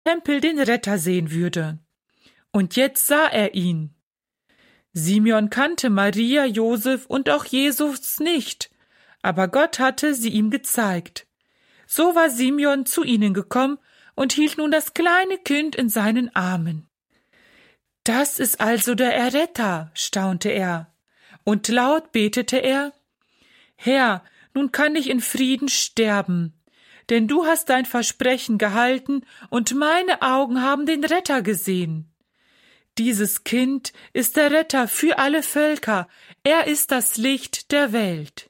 Tempel den Retter sehen würde. Und jetzt sah er ihn. Simeon kannte Maria, Josef und auch Jesus nicht, aber Gott hatte sie ihm gezeigt. So war Simeon zu ihnen gekommen und hielt nun das kleine Kind in seinen Armen. »Das ist also der Erretter«, staunte er, und laut betete er, »Herr, nun kann ich in Frieden sterben, denn du hast dein Versprechen gehalten und meine Augen haben den Retter gesehen. Dieses Kind ist der Retter für alle Völker, er ist das Licht der Welt.«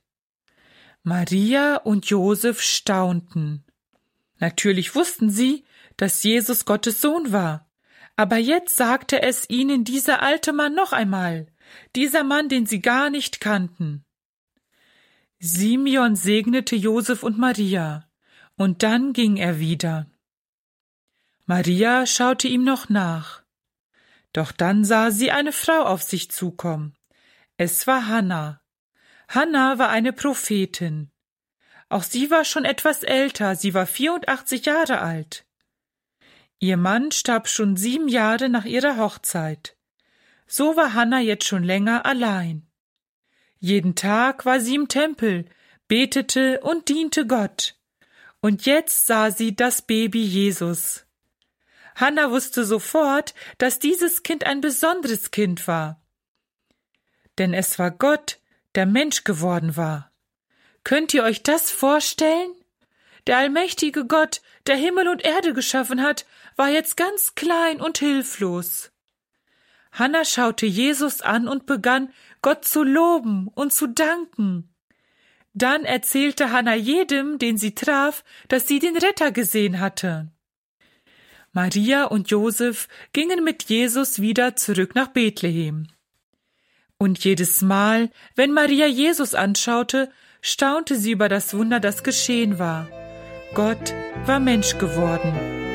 Maria und Josef staunten. Natürlich wussten sie, dass Jesus Gottes Sohn war, aber jetzt sagte es ihnen dieser alte Mann noch einmal, dieser Mann, den sie gar nicht kannten. Simeon segnete Josef und Maria, und dann ging er wieder. Maria schaute ihm noch nach. Doch dann sah sie eine Frau auf sich zukommen. Es war Hanna. Hanna war eine Prophetin. Auch sie war schon etwas älter, sie war 84 Jahre alt. Ihr Mann starb schon 7 Jahre nach ihrer Hochzeit. So war Hanna jetzt schon länger allein. Jeden Tag war sie im Tempel, betete und diente Gott. Und jetzt sah sie das Baby Jesus. Hanna wusste sofort, dass dieses Kind ein besonderes Kind war. Denn es war Gott, der Mensch geworden war. Könnt ihr euch das vorstellen? Der allmächtige Gott, der Himmel und Erde geschaffen hat, war jetzt ganz klein und hilflos. Hanna schaute Jesus an und begann, Gott zu loben und zu danken. Dann erzählte Hanna jedem, den sie traf, dass sie den Retter gesehen hatte. Maria und Josef gingen mit Jesus wieder zurück nach Bethlehem. Und jedes Mal, wenn Maria Jesus anschaute, staunte sie über das Wunder, das geschehen war. Gott war Mensch geworden.